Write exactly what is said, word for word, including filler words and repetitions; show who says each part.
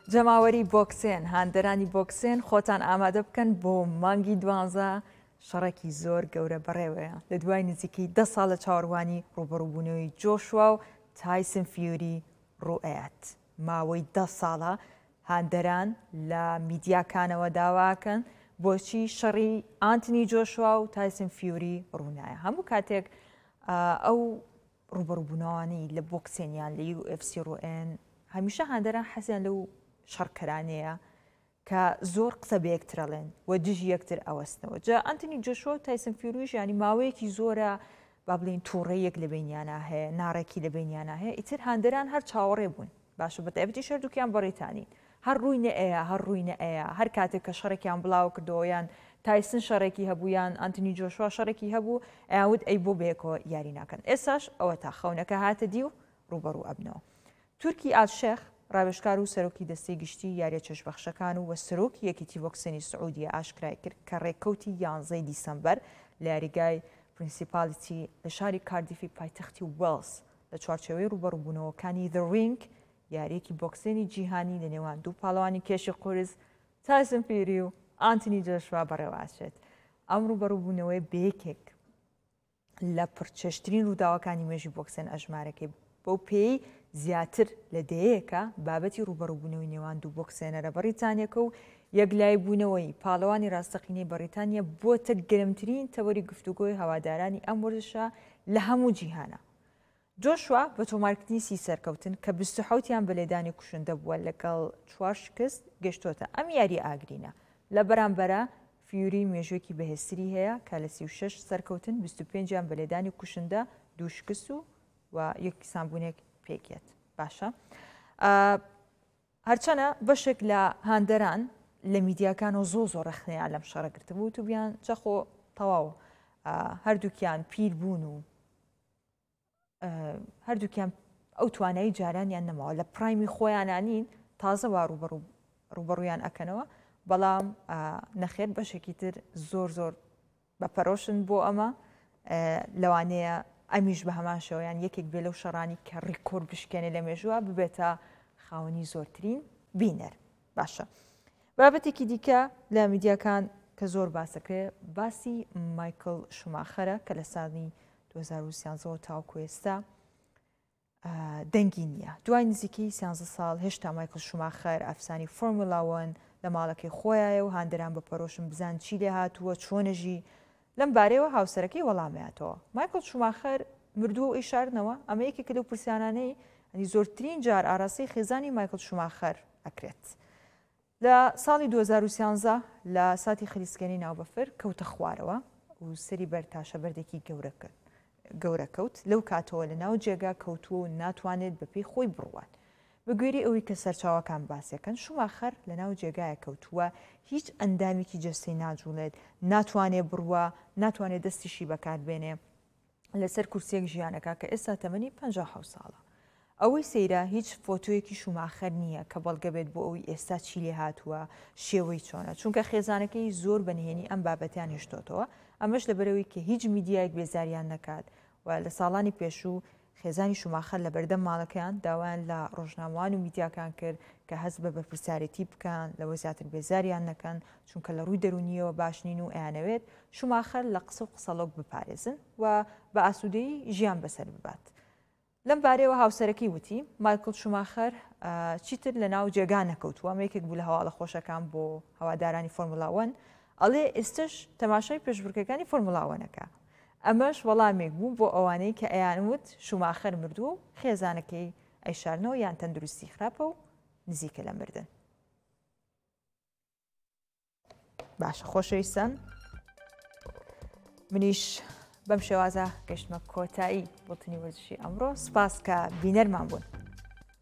Speaker 1: جەماوەری بۆکسێن هاندەرانی بۆکسێن خۆتان ئامادە بکەن بۆ مانگی دوانزە شەڕێکی زۆر گەورە بەڕێوەیە لە دوای نزیکەی دە ساڵ لە چاوەڕوانی ڕوبەڕووبوونەوەی جۆشوا و تایسن فیوری ڕوئەت. ماوەی دە ساڵە هاندەران لە میدیاکانەوە داواکەن بۆچی شەڕی ئانتنی جۆشوا و تایسن فیوری ڕوونایە. هەموو کاتێک ئەو ڕوبەڕووبوونەوانی لە بۆکسێنیان لە یو ئێف سی ڕوئێن هەمیشە هاندەران حەزیان لەو شەڕکەرانەیە کە زۆر قسە بە یەکترەڵێن و دژی یەکتر ئەوەستنەوە. جا ئەنتنی جۆشوا و تایسن فیوریش ینی ماوەیەکی زۆرە با بڵین تووڕەیەک لە بینیانە هەیە، ناڕێکی لە بینیانە هەیە، ئیتر هاندەران هەر چاوەڕێ بوون. باشە بەتایبەتی شەردووکیان بەڕێتانی هەر ڕووینە ئەیە هەر ڕووینە ئەیە هەر کاتێک کە شەڕێکیان بڵاو کردەوەیان تایسن شەڕێکی هەبوویان ئەنتنی جۆشوا شەڕێکی هەبوو ئەیاوت ئەی بۆ بەیەکەوە یاری ناکەن. ئێساش ئەوە تا خەونەکە هاتە دی و ڕوبەڕوو ئەبنەوە. تورکی ئالشێخ ڕاوێژکار و سەرۆکی دەستەی گشتی یاریە چێژبەخشەکان و وە سەرۆکی یەکێتی بۆکسێنی سعودیە ئاشکرای کرد کە ڕێککەوتی یانزەی دیسەمبەر لە یاریگای پرینسیپالیتی لە شاری کاردیفی پایتەختی وێڵز لە چوارچێوەی ڕوبەڕووبوونەوەکانی The Ring یاریەکی بۆکسێنی جیهانی لە نێوان دوو پاڵەوانی کێشی قورس تایسن فیوری و ئانتنی جۆشوا بەڕێواشێت. ئەم ڕوبەڕووبوونەوەی بەیەکێک لە پڕچێشترین ڕووداوەکانی مێژی بۆکسێن ئەژمارەکەی بەو پێی زیاتر لە دەیەکە بابەتی ڕوبەڕووبوونەوەی نێوان دوو بۆکسێنەرە بەریتانیەکە و یەکلای بوونەوەی پاڵەوانی ڕاستەقینەی بەریتانیا بۆتە گرمترین تەوەری گفتوگۆی هەوادارانی ئەم وەرزشە لە هەموو جیهانە. جۆشوا بە تۆمارکردنی سی سەرکەوتن کە بیست و حەوتیان بە لێدانی کوشندە بووە لەگەڵ چوار شکست گەشتۆتە. ئەم یاری ئاگرینە لە بەرامبەرە فیوری مێژوێکی بەهێزتری هەیە کە لە سی و شەش سەرکەوتن بیست و پێنجیان بە لێدانی کوشندە دوو شکست و و یەکی سامبوونێک پێکێت. باشە هەرچەنە بەشێک لە هاندەران لە میدیاکان و زۆ زۆر رەخنەیان لەم شەڕەگرتبوو تو بیان چەخۆ تەواو هەردووکیان پیر بوون و هەردووکیان ئەو توانایی جارانیان نەماوە لە پرایمی خۆیانانین تازە وا ڕوبەڕوویان ئەکەنەوە، بەڵام نەخێت بەشێکی تر زۆر زۆر بەپەرۆشن بۆ ئەمە لەوانەیە ئەمیش بە هەمان شەوەیان یەکێک بێ لەو شەڕانی کە ڕیکۆرد بشکێنێ لە مێژووە ببێتە خاوەنی زۆرترین بینەر. باشە بابەتێکی دیکە لە میدیاکان کە زۆر باسەکرێ باسی مایکل شوماخەرە کە لە ساڵی دوو هەزار و سیانزە تاوەکو ئێستا دەنگی نییە. دوای نزیکەی سیانزە ساڵ هێشتا مایکل شوماخەر ئەفسانی فۆرمولا وان لە ماڵەکەی خۆیایە و هاندەران بە پەرۆشم بزان چی لێ هاتووە چۆنەژی لەم بارەوە هاوسەرەکەی وەڵامەتەوە. مایکل شوماخەر مردووە و ئیشارنەوە ئەمە یەکێک لەو پرسیانانەی ئەنی زۆرترین جار ئاراستەی خێزانی مایکل شوماخەر ئەکرێت. لە ساڵی دوو هەزار و سیانزە لە ساتی خلیسکێنی ناوبەفر کەوتە خوارەوە و سەری بەر تاشە بەردێکی گەورە کەوت. لەو کاتەوە لە ناو جێگا کەوتووە و ناتوانێت بەپێی خۆی بڕوان. بەگوێری ئەوەی کە سەرچاوەکان باسیەکەن شوماخەر لە ناو جێگایە کەوتووە، هیچ ئەندامێکی جەستەی ناجوڵێت، ناتوانێت بڕوە، ناتوانێت دەستیشی بەکاربێنێ لەسەر کورسێک ژیانەکە کە ئێستا تەمەنی پەنجا حەوت ساڵە. ئەوەی سەیرە هیچ فۆتۆیەکی شوماخەر نییە کە بەڵگە بێت بۆ ئەوی ئێستا چی لێ هاتووە شێوەی چۆنە، چونکە خێزانەکەی زۆر بەنهێنی ئەم بابەتیان هێشتۆتەوە. ئەمەش لەبەرەوەی کە هیچ میدیایەک بێزاریان نەکات و لە ساڵانی پێشوو خێزانی شوماخەر لە بەردەم ماڵەکەیان داوایان لە ڕۆژنامەوان و میدیاکان کرد کە هەست بە بەرپرسارەتی بکەن لەوە زیاتر بێزاریان نەکەن، چونکە لە ڕووی دەرونیەوە باشنین و ئەیانەوێت شوماخەر لە قسە و قسەڵۆک بپارێزن و بە ئاسوودەیی ژیان بەسەر ببات. لەم بارەوە هاوسەرەکەی وتی مایکل شوماخەر چیتر لە ناو جێگا نەکەوتووە، ئەمەیەکێک بوو لە هەواڵە خۆشەکان بۆ هەوادارانی فۆرمولا وان، ئەڵێ ئێستش تەماشای پێشبڕکێکانی فۆرمولا وانەکە. ئەمەش وەڵامێک بوو بۆ ئەوانەی کە ئەیانوت شوماخەر مردووە و خێزانەکەی ئەیشارنەوە یان تەندروستی خراپە و نزیکە لە مردن. باشە خۆشەویستان، منیش بەم شێوازە گەشتمە کۆتایی بۆ تنی وەرزشی ئەمڕۆ. سپاس کە بینەرمان بوون.